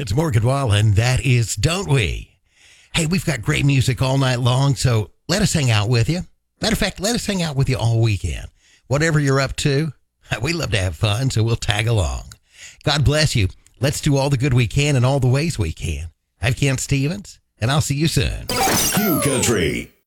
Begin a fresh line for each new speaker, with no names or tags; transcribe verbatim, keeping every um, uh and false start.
It's Morgan Wallen. That is Don't We? Hey, we've got great music all night long, so let us hang out with you. Matter of fact, let us hang out with you all weekend. Whatever you're up to, we love to have fun, so we'll tag along. God bless you. Let's do all the good we can in all the ways we can. I'm Kent Stevens, and I'll see you soon.
Q Country.